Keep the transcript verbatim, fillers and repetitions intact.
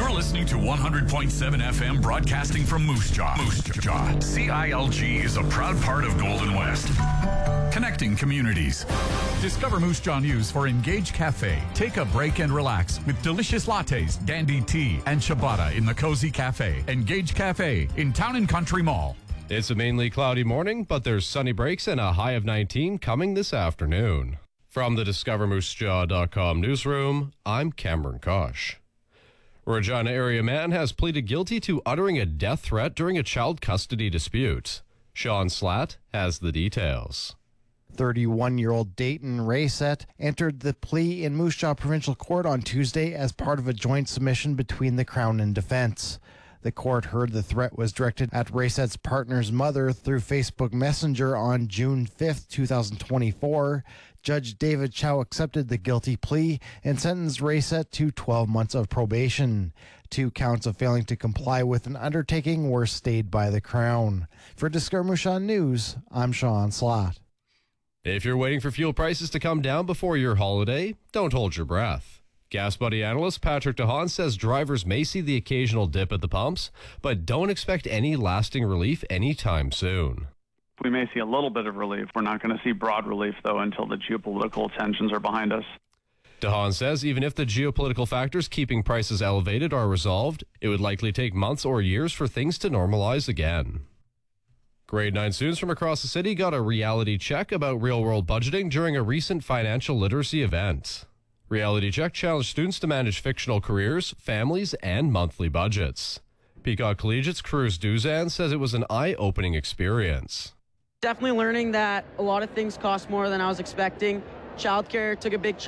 You're listening to one hundred point seven F M broadcasting from Moose Jaw. Moose Jaw. C I L G is a proud part of Golden West. Connecting communities. Discover Moose Jaw News for Engage Cafe. Take a break and relax with delicious lattes, dandy tea, and ciabatta in the Cozy Cafe. Engage Cafe in Town and Country Mall. It's a mainly cloudy morning, but there's sunny breaks and a high of nineteen coming this afternoon. From the discover moose jaw dot com newsroom, I'm Cameron Kosh. Regina area man has pleaded guilty to uttering a death threat during a child custody dispute. Sean Slatt has the details. thirty-one-year-old Dayton Rayset entered the plea in Moose Jaw Provincial Court on Tuesday as part of a joint submission between the Crown and Defence. The court heard the threat was directed at Rayset's partner's mother through Facebook Messenger on June fifth, twenty twenty-four. Judge David Chow accepted the guilty plea and sentenced Rayset to twelve months of probation. Two counts of failing to comply with an undertaking were stayed by the Crown. For Discover Moose Jaw News, I'm Sean Slott. If you're waiting for fuel prices to come down before your holiday, don't hold your breath. Gas Buddy analyst Patrick DeHaan says drivers may see the occasional dip at the pumps, but don't expect any lasting relief anytime soon. We may see a little bit of relief. We're not going to see broad relief, though, until the geopolitical tensions are behind us. DeHaan says even if the geopolitical factors keeping prices elevated are resolved, it would likely take months or years for things to normalize again. Grade nine students from across the city got a reality check about real-world budgeting during a recent financial literacy event. Reality Check challenged students to manage fictional careers, families, and monthly budgets. Peacock Collegiate's Cruz Duzan says it was an eye-opening experience. Definitely learning that a lot of things cost more than I was expecting. Childcare took a big chunk.